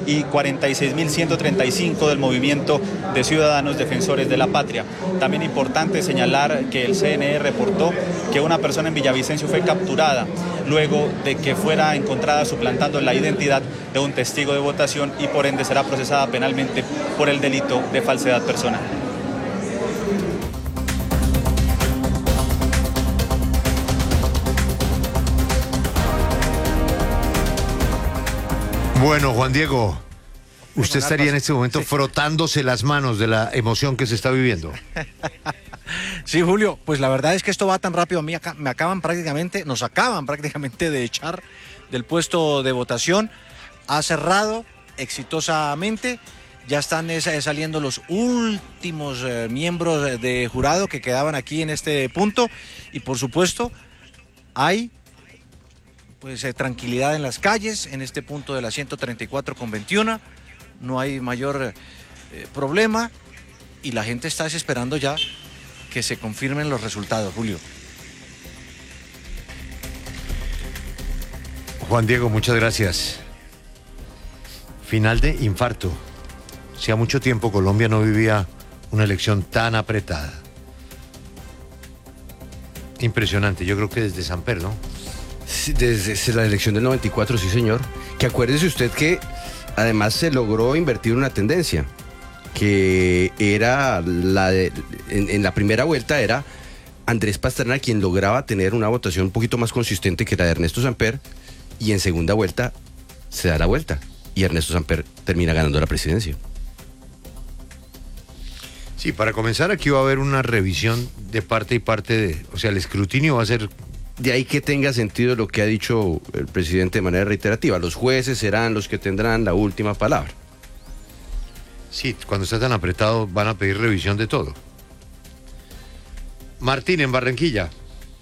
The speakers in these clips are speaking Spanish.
y 46.135 del Movimiento de Ciudadanos Defensores de la Patria. También importante señalar que el CNE reportó que una persona en Villavicencio fue capturada luego de que fuera encontrada suplantando la identidad de un testigo de votación y por ende será procesada penalmente por el delito de falsedad personal. Bueno, Juan Diego, usted estaría en este momento frotándose las manos de la emoción que se está viviendo. Sí, Julio, pues la verdad es que esto va tan rápido, nos acaban prácticamente de echar del puesto de votación. Ha cerrado exitosamente, ya están saliendo los últimos miembros de jurado que quedaban aquí en este punto y por supuesto hay pues tranquilidad en las calles, en este punto de la 134/21, no hay mayor problema y la gente está esperando ya que se confirmen los resultados, Julio. Juan Diego, muchas gracias. Final de infarto. Hacía mucho tiempo Colombia no vivía una elección tan apretada. Impresionante, yo creo que desde Samper, ¿no? Desde la elección del 94, sí señor, que acuérdese usted que además se logró invertir una tendencia, que era en la primera vuelta era Andrés Pastrana quien lograba tener una votación un poquito más consistente que la de Ernesto Samper, y en segunda vuelta se da la vuelta y Ernesto Samper termina ganando la presidencia. Sí, para comenzar aquí va a haber una revisión de parte y parte o sea, el escrutinio va a ser... De ahí que tenga sentido lo que ha dicho el presidente de manera reiterativa. Los jueces serán los que tendrán la última palabra. Sí, cuando está tan apretado van a pedir revisión de todo. Martín, en Barranquilla.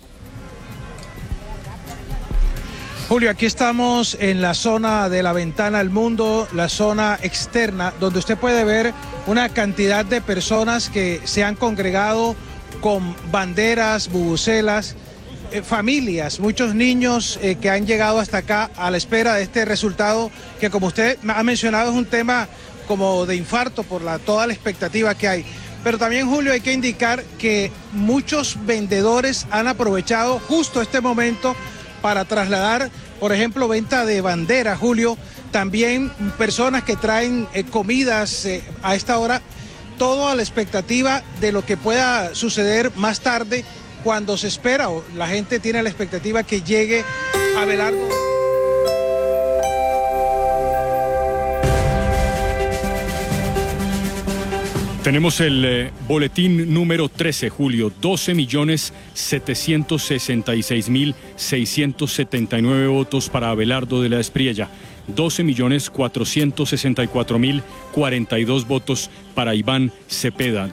Julio, aquí estamos en la zona de la ventana al mundo, la zona externa, donde usted puede ver una cantidad de personas que se han congregado con banderas, bubucelas, familias, muchos niños que han llegado hasta acá a la espera de este resultado que, como usted ha mencionado, es un tema como de infarto por toda la expectativa que hay. Pero también, Julio, hay que indicar que muchos vendedores han aprovechado justo este momento para trasladar, por ejemplo, venta de banderas, Julio, también personas que traen comidas a esta hora, todo a la expectativa de lo que pueda suceder más tarde cuando se espera, o la gente tiene la expectativa que llegue Abelardo. Tenemos el boletín número 13, Julio. 12.766.679 votos para Abelardo de la Espriella. 12.464.042 votos para Iván Cepeda.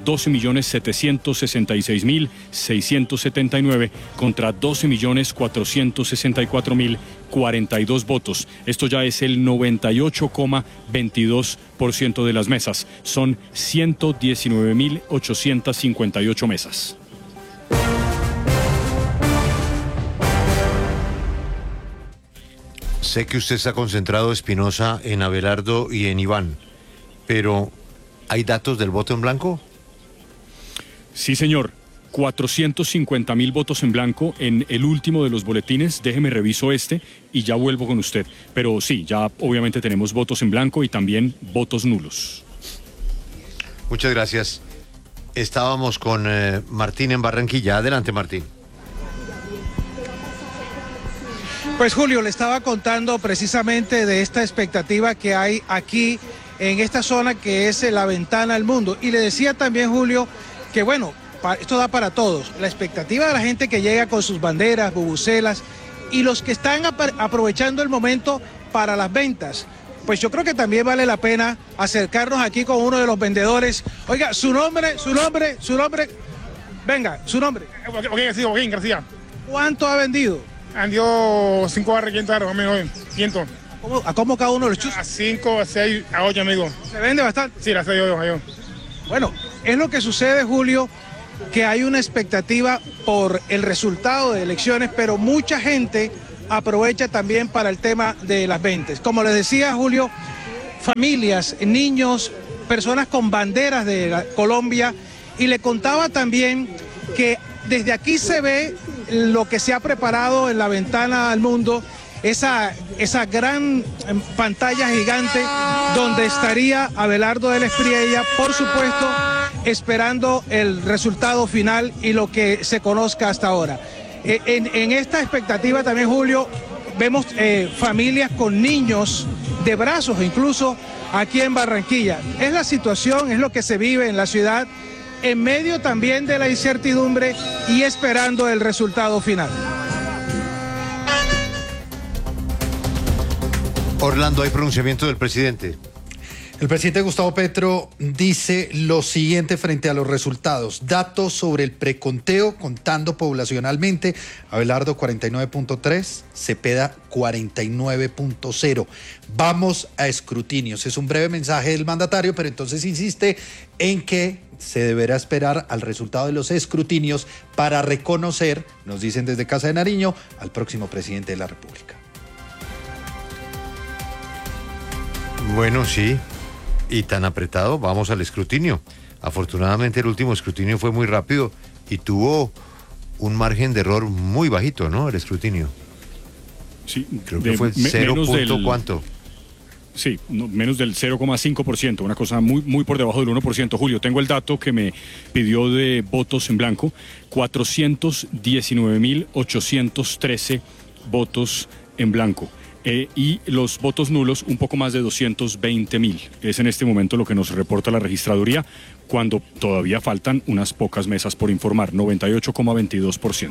12.766.679 contra 12.464.042 votos. Esto ya es el 98,22% de las mesas. Son 119.858 mesas. Sé que usted está concentrado, Espinosa, en Abelardo y en Iván, pero ¿hay datos del voto en blanco? Sí, señor. 450.000 votos en blanco en el último de los boletines. Déjeme reviso este y ya vuelvo con usted. Pero sí, ya obviamente tenemos votos en blanco y también votos nulos. Muchas gracias. Estábamos con Martín en Barranquilla. Adelante, Martín. Pues, Julio, le estaba contando precisamente de esta expectativa que hay aquí en esta zona que es la ventana al mundo. Y le decía también, Julio, que bueno, esto da para todos. La expectativa de la gente que llega con sus banderas, bubucelas, y los que están aprovechando el momento para las ventas. Pues yo creo que también vale la pena acercarnos aquí con uno de los vendedores. Oiga, su nombre. Venga, su nombre. Joaquín García. ¿Cuánto ha vendido? Andió 5 barras, 500 más o menos, 100. ¿A cómo cada uno de los chuzos? A 5, a 6, a 8, amigo. ¿Se vende bastante? Sí, las 6 yo. Bueno, es lo que sucede, Julio, que hay una expectativa por el resultado de elecciones, pero mucha gente aprovecha también para el tema de las ventas. Como les decía, Julio, familias, niños, personas con banderas de Colombia, y le contaba también que desde aquí se ve lo que se ha preparado en la ventana al mundo, esa gran pantalla gigante donde estaría Abelardo de la Espriella, por supuesto, esperando el resultado final y lo que se conozca hasta ahora. En esta expectativa también, Julio, vemos familias con niños de brazos, incluso aquí en Barranquilla. Es la situación, es lo que se vive en la ciudad, en medio también de la incertidumbre y esperando el resultado final. Orlando, hay pronunciamiento del presidente. El presidente Gustavo Petro dice lo siguiente frente a los resultados. Datos sobre el preconteo, contando poblacionalmente. Abelardo 49.3, Cepeda 49.0. Vamos a escrutinios. Es un breve mensaje del mandatario, pero entonces insiste en que se deberá esperar al resultado de los escrutinios para reconocer, nos dicen desde Casa de Nariño, al próximo presidente de la República. Bueno, sí, y tan apretado, vamos al escrutinio. Afortunadamente el último escrutinio fue muy rápido y tuvo un margen de error muy bajito, ¿no? El escrutinio. Sí, creo que fue 0. ¿Cuánto? Sí, menos del 0,5%, una cosa muy por debajo del 1%. Julio, tengo el dato que me pidió de votos en blanco, 419.813 votos en blanco. Y los votos nulos un poco más de 220.000. Es en este momento lo que nos reporta la registraduría, cuando todavía faltan unas pocas mesas por informar, 98,22%.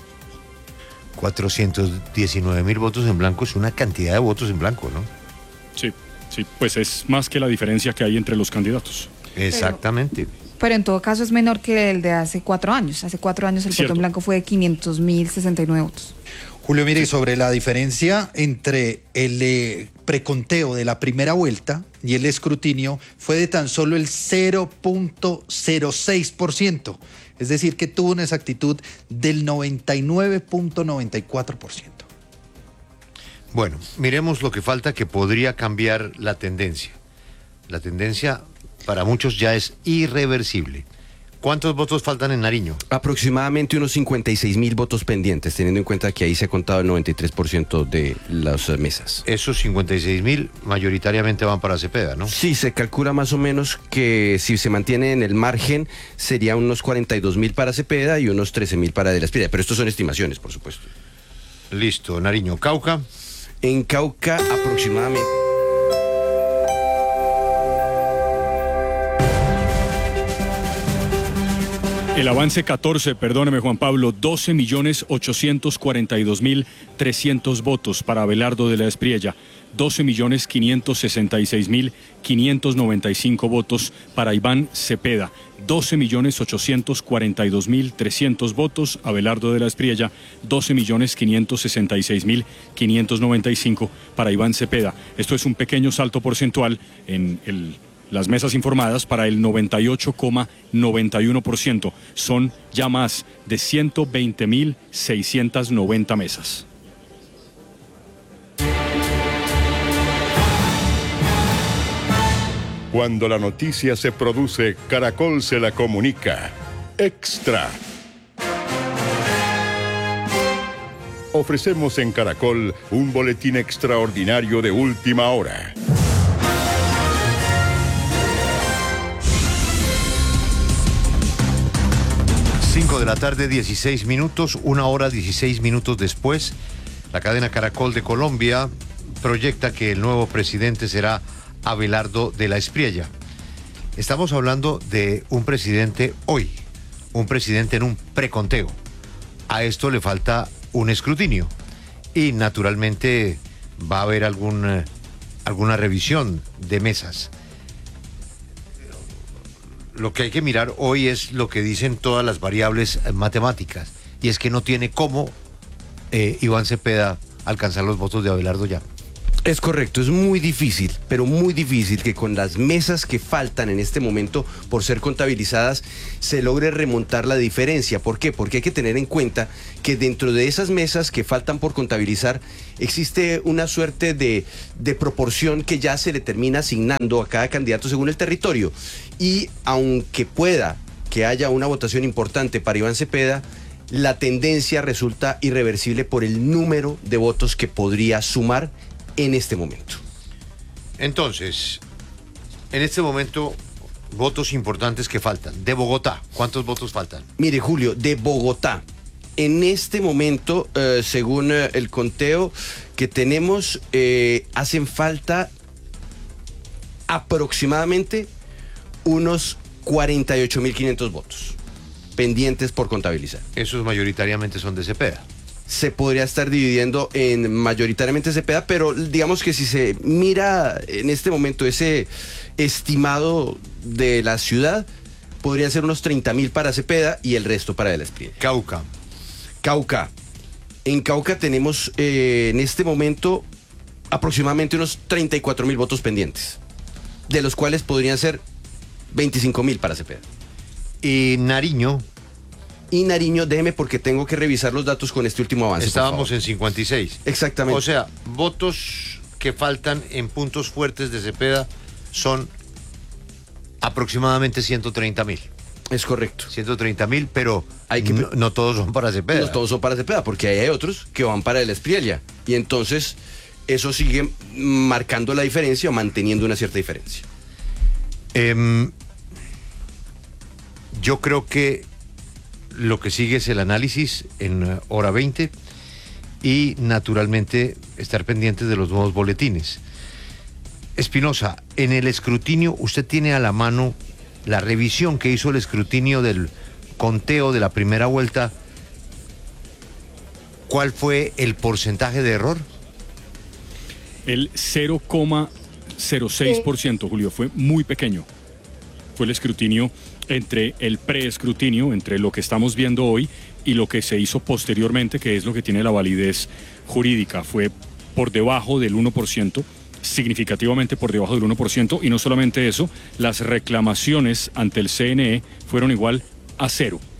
419.000 votos en blanco es una cantidad de votos en blanco, ¿no? Sí, pues es más que la diferencia que hay entre los candidatos. Exactamente. Pero en todo caso es menor que el de hace 4 años. Hace 4 años el voto en blanco fue de 500.069 votos. Julio, mire, sobre la diferencia entre el preconteo de la primera vuelta y el escrutinio fue de tan solo el 0.06%. Es decir, que tuvo una exactitud del 99.94%. Bueno, miremos lo que falta, que podría cambiar la tendencia. La tendencia para muchos ya es irreversible. ¿Cuántos votos faltan en Nariño? Aproximadamente unos 56.000 votos pendientes, teniendo en cuenta que ahí se ha contado el 93% de las mesas. Esos 56.000 mayoritariamente van para Cepeda, ¿no? Sí, se calcula más o menos que si se mantiene en el margen sería unos 42.000 para Cepeda y unos 13.000 para De la Espriella, pero estos son estimaciones, por supuesto. Listo, Nariño. ¿Cauca? En Cauca aproximadamente... El avance 14, perdóneme Juan Pablo, 12.842.300 votos para Abelardo de la Espriella, 12.566.595 votos para Iván Cepeda, 12.842.300 votos Abelardo de la Espriella, 12.566.595 para Iván Cepeda. Esto es un pequeño salto porcentual en las mesas informadas para el 98,91%. Son ya más de 120.690 mesas. Cuando la noticia se produce, Caracol se la comunica. Extra. Ofrecemos en Caracol un boletín extraordinario de última hora. 5 de la tarde, 16 minutos, 1 hora 16 minutos después, la cadena Caracol de Colombia proyecta que el nuevo presidente será Abelardo de la Espriella. Estamos hablando de un presidente hoy, un presidente en un preconteo. A esto le falta un escrutinio y naturalmente va a haber alguna revisión de mesas. Lo que hay que mirar hoy es lo que dicen todas las variables matemáticas, y es que no tiene cómo Iván Cepeda alcanzar los votos de Abelardo ya. Es correcto, es muy difícil, pero muy difícil que con las mesas que faltan en este momento por ser contabilizadas se logre remontar la diferencia. ¿Por qué? Porque hay que tener en cuenta que dentro de esas mesas que faltan por contabilizar existe una suerte de proporción que ya se le termina asignando a cada candidato según el territorio. Y aunque pueda que haya una votación importante para Iván Cepeda, la tendencia resulta irreversible por el número de votos que podría sumar en este momento. Entonces, en este momento, votos importantes que faltan. De Bogotá, ¿cuántos votos faltan? Mire, Julio, de Bogotá, en este momento, según el conteo que tenemos, hacen falta aproximadamente unos 48.500 votos pendientes por contabilizar. Esos mayoritariamente son de Cepeda. Se podría estar dividiendo en mayoritariamente Cepeda, pero digamos que si se mira en este momento ese estimado de la ciudad, podrían ser unos 30.000 para Cepeda y el resto para el Espriella. Cauca. En Cauca tenemos en este momento aproximadamente unos 34.000 votos pendientes, de los cuales podrían ser 25.000 para Cepeda. Y Nariño, déjeme porque tengo que revisar los datos con este último avance. Estábamos en 56. Exactamente. O sea, votos que faltan en puntos fuertes de Cepeda son aproximadamente 130.000. Es correcto. 130.000, pero no todos son para Cepeda. No todos son para Cepeda, porque hay otros que van para el Espriella. Y entonces eso sigue marcando la diferencia o manteniendo una cierta diferencia. Yo creo que lo que sigue es el análisis en hora 20 y naturalmente estar pendientes de los nuevos boletines. Espinosa, en el escrutinio, usted tiene a la mano la revisión que hizo el escrutinio del conteo de la primera vuelta. ¿Cuál fue el porcentaje de error? El 0,06%, Julio, fue muy pequeño. Fue el escrutinio entre el preescrutinio, entre lo que estamos viendo hoy y lo que se hizo posteriormente, que es lo que tiene la validez jurídica. Fue por debajo del 1%, significativamente por debajo del 1%, y no solamente eso, las reclamaciones ante el CNE fueron igual a cero.